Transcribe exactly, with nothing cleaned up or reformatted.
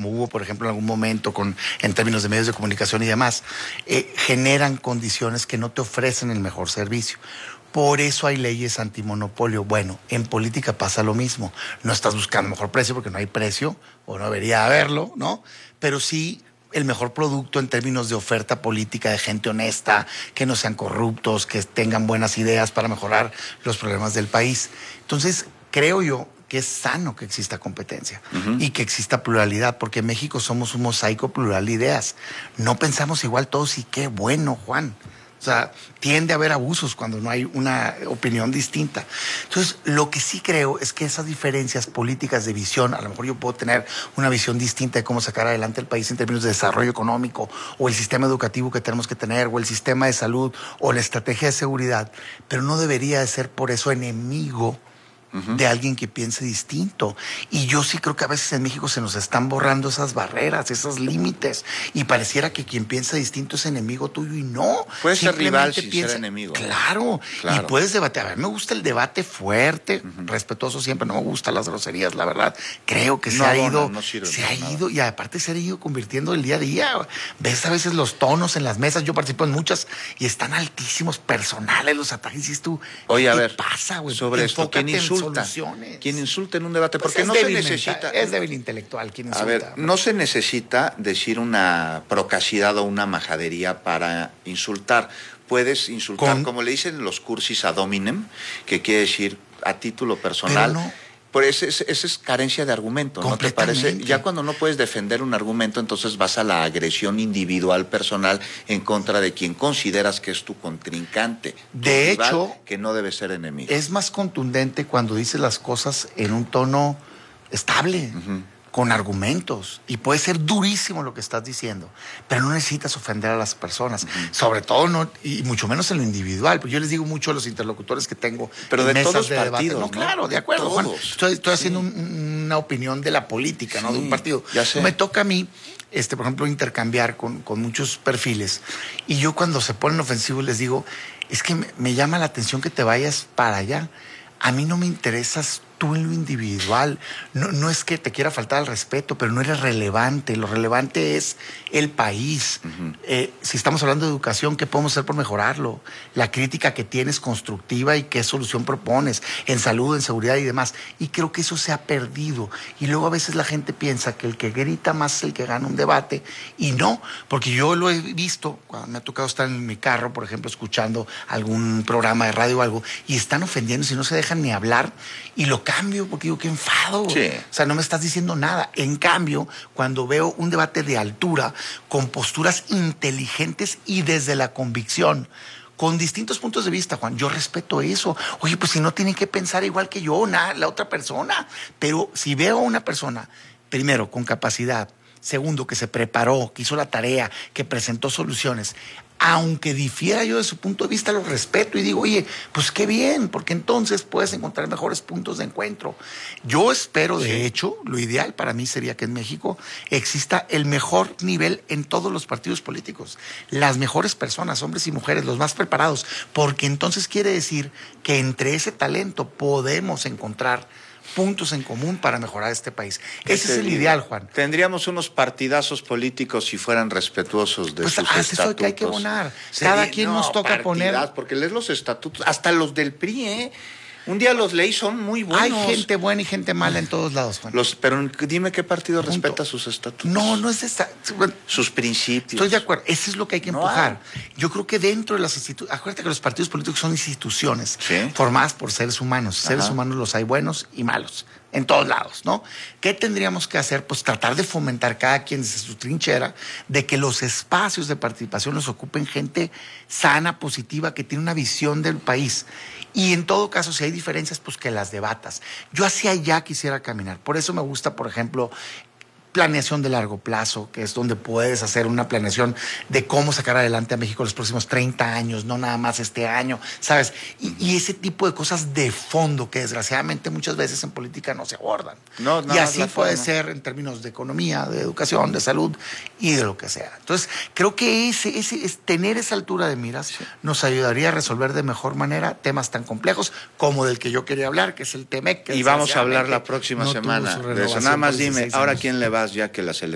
como hubo, por ejemplo, en algún momento con, en términos de medios de comunicación y demás, eh, generan condiciones que no te ofrecen el mejor servicio. Por eso hay leyes antimonopolio. Bueno, en política pasa lo mismo. No estás buscando mejor precio porque no hay precio, o no debería haberlo, ¿no? Pero sí el mejor producto en términos de oferta política de gente honesta, que no sean corruptos, que tengan buenas ideas para mejorar los problemas del país. Entonces, creo yo que es sano que exista competencia uh-huh. y que exista pluralidad, porque en México somos un mosaico plural de ideas. No pensamos igual todos y qué bueno, Juan. O sea, tiende a haber abusos cuando no hay una opinión distinta. Entonces, lo que sí creo es que esas diferencias políticas de visión, a lo mejor yo puedo tener una visión distinta de cómo sacar adelante el país en términos de desarrollo económico, o el sistema educativo que tenemos que tener, o el sistema de salud, o la estrategia de seguridad, pero no debería de ser por eso enemigo Uh-huh. de alguien que piense distinto. Y yo sí creo que a veces en México se nos están borrando esas barreras, esos límites, y pareciera que quien piensa distinto es enemigo tuyo, y no. Puede ser rival sin piensa, ser enemigo. Claro, claro, y puedes debatir. A ver, me gusta el debate fuerte, uh-huh. respetuoso siempre, no me gustan las groserías, la verdad. Creo que no, se ha ido, no, no se ha nada. ido, y aparte se ha ido convirtiendo el día a día. Ves a veces los tonos en las mesas, yo participo en muchas, y están altísimos, personales los ataques, y dices tú, Oye, a ¿qué ver, pasa, güey? Sobre esto, ¿quién insulta? Soluciones. ¿Quién insulta en un debate? Porque pues no se necesita. Es débil intelectual. ¿Quién insulta? A ver, no se necesita decir una procacidad o una majadería para insultar. Puedes insultar, Con... como le dicen los cursis ad hominem, que quiere decir a título personal. Pero no. Pues esa es, es carencia de argumento, ¿no te parece? Ya cuando no puedes defender un argumento, entonces vas a la agresión individual, personal, en contra de quien consideras que es tu contrincante. De tu rival, hecho, que no debe ser enemigo. Es más contundente cuando dices las cosas en un tono estable, uh-huh. con argumentos, y puede ser durísimo lo que estás diciendo, pero no necesitas ofender a las personas, uh-huh. sobre todo no, y mucho menos en lo individual. Pues yo les digo mucho a los interlocutores que tengo, pero de mesas todos de partidos, debate. No, ¿no? Claro, de acuerdo, todos. Juan. Estoy, estoy sí. haciendo un, una opinión de la política, sí, ¿no? De un partido. Ya sé. Me toca a mí, este, por ejemplo, intercambiar con, con muchos perfiles, y yo cuando se ponen ofensivos les digo, es que me, me llama la atención que te vayas para allá. A mí no me interesas tú en lo individual. No, no es que te quiera faltar el respeto, pero no eres relevante. Lo relevante es el país. Uh-huh. Eh, si estamos hablando de educación, ¿qué podemos hacer por mejorarlo? La crítica que tienes constructiva y qué solución propones en salud, en seguridad y demás. Y creo que eso se ha perdido. Y luego a veces la gente piensa que el que grita más es el que gana un debate. Y no, porque yo lo he visto cuando me ha tocado estar en mi carro, por ejemplo, escuchando algún programa de radio o algo, y están ofendiendo si no se dejan ni hablar, y lo cambio porque digo, qué enfado. Sí. O sea, no me estás diciendo nada. En cambio, cuando veo un debate de altura, con posturas inteligentes y desde la convicción, con distintos puntos de vista, Juan, yo respeto eso. Oye, pues si no tienen que pensar igual que yo, na, la otra persona. Pero si veo a una persona, primero, con capacidad, segundo, que se preparó, que hizo la tarea, que presentó soluciones, aunque difiera yo de su punto de vista, lo respeto y digo, oye, pues qué bien, porque entonces puedes encontrar mejores puntos de encuentro. Yo espero, de sí. hecho, lo ideal para mí sería que en México exista el mejor nivel en todos los partidos políticos, las mejores personas, hombres y mujeres, los más preparados, porque entonces quiere decir que entre ese talento podemos encontrar puntos en común para mejorar este país. Ese es el ideal, Juan. Tendríamos unos partidazos políticos si fueran respetuosos de pues sus ah, estatutos. Eso que hay que abonar. Cada Sería, quien no, nos toca poner. Porque lees los estatutos, hasta los del P R I, ¿eh? Un día los leí, son muy buenos. Hay gente buena y gente mala en todos lados, Juan. Los, pero dime qué partido Punto. respeta sus estatutos. No, no es esa. Sus principios. Estoy de acuerdo. Eso es lo que hay que no empujar. hay. Yo creo que dentro de las instituciones. Acuérdate que los partidos políticos son instituciones ¿Sí? formadas por seres humanos. Ajá. Seres humanos los hay buenos y malos. En todos lados, ¿no? ¿Qué tendríamos que hacer? Pues tratar de fomentar cada quien desde su trinchera, de que los espacios de participación los ocupen gente sana, positiva, que tiene una visión del país. Y en todo caso, si hay diferencias, pues que las debatas. Yo hacia allá quisiera caminar. Por eso me gusta, por ejemplo, planeación de largo plazo, que es donde puedes hacer una planeación de cómo sacar adelante a México los próximos treinta años, no nada más este año, ¿sabes? Y, y ese tipo de cosas de fondo que desgraciadamente muchas veces en política no se abordan. No, y así puede forma. ser en términos de economía, de educación, de salud y de lo que sea. Entonces, creo que ese, ese es tener esa altura de miras sí. nos ayudaría a resolver de mejor manera temas tan complejos como del que yo quería hablar, que es el T M E C. Que y vamos a hablar la próxima no semana de eso. Nada más dime, ahora quién le va ya que la selección